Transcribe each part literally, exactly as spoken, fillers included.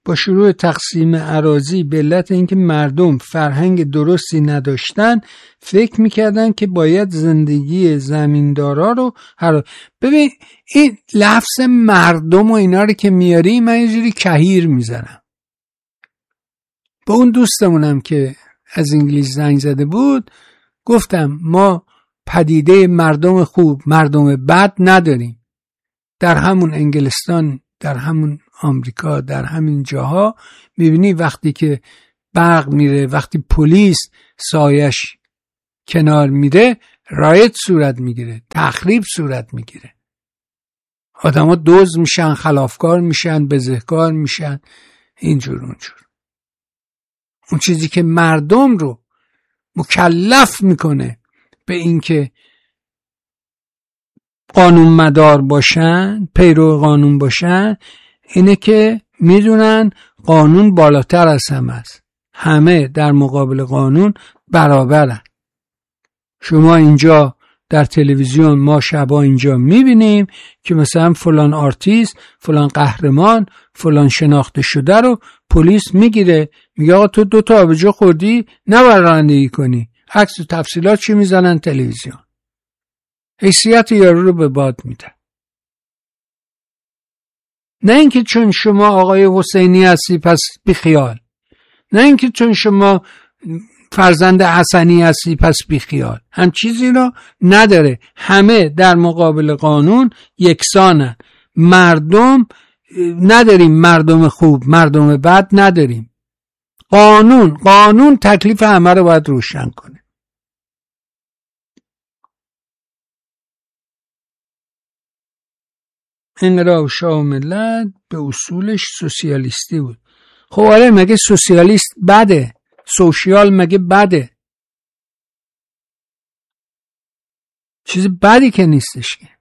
با شروع تقسیم اراضی به علت اینکه مردم فرهنگ درستی نداشتن فکر میکردن که باید زندگی زمیندارا رو هر ببین این لفظ مردم و اینا رو که میاری من یه جوری کهیر میزنم. با اون دوستمونم که از انگلیس زنگ زده بود گفتم ما پدیده مردم خوب مردم بد نداریم. در همون انگلستان، در همون آمریکا، در همین جاها میبینی وقتی که برق میره، وقتی پلیس سایش کنار میره رایت صورت میگیره، تخریب صورت میگیره، آدم ها دزد میشن، خلافکار میشن، بزهکار میشن، اینجور اونجور. اون چیزی که مردم رو مکلف میکنه به اینکه قانون مدار باشن، پیرو قانون باشن، اینه که میدونن قانون بالاتر از همه است. همه در مقابل قانون برابرن. شما اینجا در تلویزیون ما شبا اینجا میبینیم که مثلا فلان آرتیست، فلان قهرمان، فلان شناخته شده رو پلیس میگیره، میگه آقا تو دو تا آبجو خوردی نباید رانندگی کنی. عکس و تفصیلات چی میزنن تلویزیون. حیثیت یارو رو به باد میدن. نه اینکه چون شما آقای حسینی هستی پس بیخیال، نه اینکه چون شما فرزند حسنی هستی پس بیخیال. هم چیزی رو نداره. همه در مقابل قانون یکسانن. مردم نداریم، مردم خوب مردم بد نداریم. قانون قانون تکلیف همه رو باید روشن کنه. انقلاب شاه و ملت به اصولش سوسیالیستی بود. خب آره مگه سوسیالیست بده؟ سوشیال مگه بده؟ چیز بدی که نیستش که.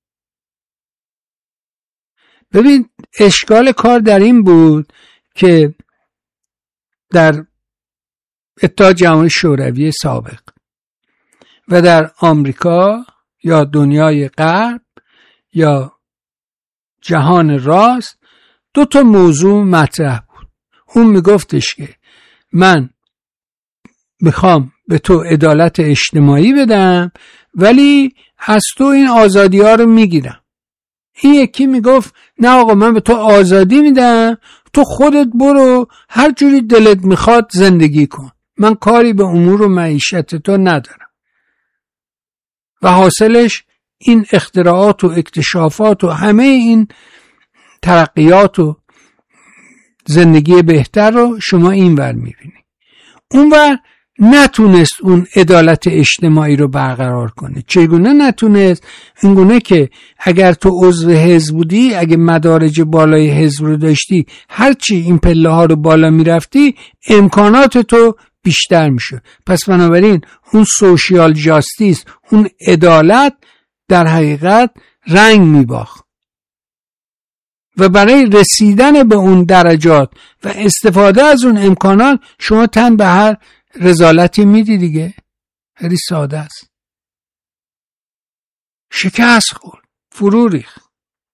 ببین اشکال کار در این بود که در اتحاد جماهیر شوروی سابق و در آمریکا یا دنیای غرب یا جهان راست دو تا موضوع مطرح بود. اون میگفتش که من میخوام به تو عدالت اجتماعی بدم ولی از تو این آزادی ها رو میگیرم. این یکی میگفت نه آقا من به تو آزادی میدم، تو خودت برو هر جوری دلت میخواد زندگی کن، من کاری به امور و معیشت تو ندارم. و حاصلش این اختراعات و اکتشافات و همه این ترقیات و زندگی بهتر رو شما اینور میبینی. اونور نتونست اون عدالت اجتماعی رو برقرار کنه. چگونه نتونست؟ اینگونه که اگر تو عضو حزب بودی، اگه مدارج بالای حزب رو داشتی، هرچی این پله ها رو بالا میرفتی امکانات تو بیشتر میشه. پس بنابراین اون سوشیال جاستیس، اون عدالت در حقیقت رنگ میباخت و برای رسیدن به اون درجات و استفاده از اون امکانات شما تن به هر رذالتی میدی دیگه. خیلی ساده است. شکست خورد، فرو ریخت.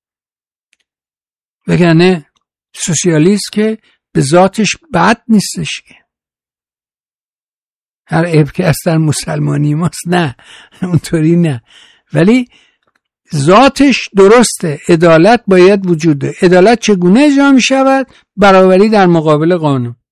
وگرنه سوسیالیست که به ذاتش بد نیستش که. هر عیب که از در مسلمانی ماست نه، اونطوری نه، ولی ذاتش درسته. عدالت باید وجود داره. عدالت چگونه اجرا می شود؟ برابری در مقابل قانون.